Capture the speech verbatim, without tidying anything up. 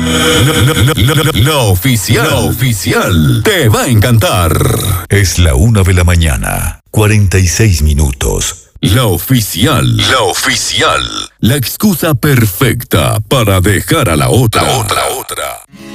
La, la, la, la oficial, la oficial, te va a encantar. Es la una de la mañana, cuarenta y seis minutos. La oficial, la oficial, la excusa perfecta para dejar a la otra, la otra, otra.